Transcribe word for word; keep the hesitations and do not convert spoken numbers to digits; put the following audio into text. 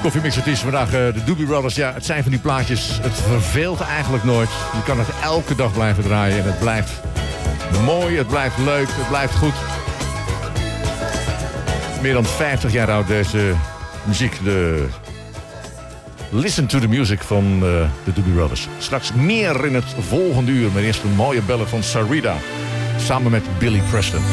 Koffiemix, het is vandaag uh, de Doobie Brothers. Ja, het zijn van die plaatjes, het verveelt eigenlijk nooit. Je kan het elke dag blijven draaien en het blijft mooi, het blijft leuk, het blijft goed. Meer dan vijftig jaar oud deze muziek, de Listen to the Music van uh, de Doobie Brothers. Straks meer in het volgende uur, maar eerst een mooie bellen van Sarita samen met Billy Preston.